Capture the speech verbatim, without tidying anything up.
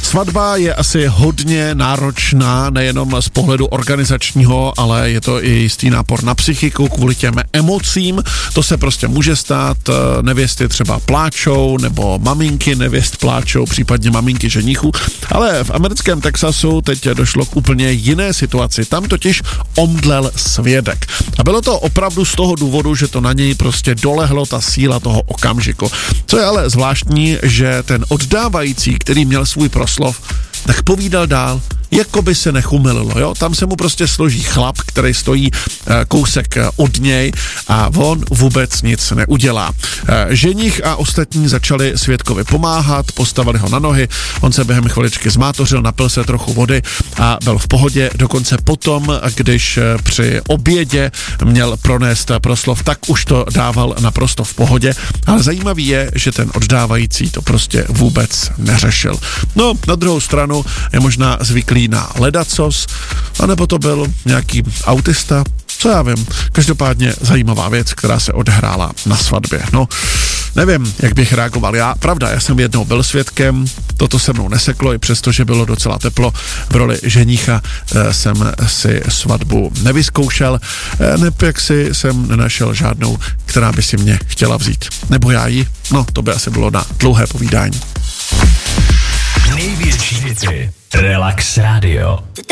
Svatba je asi hodně náročná, nejenom z pohledu organizačního, ale je to i jistý nápor na psychiku kvůli těm emocím. To se prostě může stát, nevěsty třeba pláčou, nebo maminky nevěst pláčou, případně maminky ženichů. Ale v americkém Texasu teď došlo k úplně jiné situaci. Tam totiž omdlel svědek. A bylo to opravdu z toho důvodu, že to na něj prostě dolehlo ta síla toho okamžiku. Co je ale zvláštní, že ten oddávající, který měl svůj proslov, tak povídal dál, jako by se nechumililo, jo? Tam se mu prostě složí chlap, který stojí e, kousek od něj a on vůbec nic neudělá. E, ženich a ostatní začali svědkovi pomáhat, postavili ho na nohy, on se během chviličky zmátořil, napil se trochu vody a byl v pohodě, dokonce potom, když při obědě měl pronést proslov, tak už to dával naprosto v pohodě, ale zajímavý je, že ten oddávající to prostě vůbec neřešil. No, na druhou stranu je možná zvyklý na ledacos, anebo to byl nějaký autista, co já vím. Každopádně zajímavá věc, která se odehrála na svatbě. No, nevím, jak bych reagoval já. Pravda, já jsem jednou byl svědkem, toto se mnou neseklo, i přesto, že bylo docela teplo. V roli ženicha e, jsem si svatbu nevyzkoušel, e, neb jak si jsem nenašel žádnou, která by si mě chtěla vzít. Nebo já ji? No, to by asi bylo na dlouhé povídání. Největší hity Relax Radio.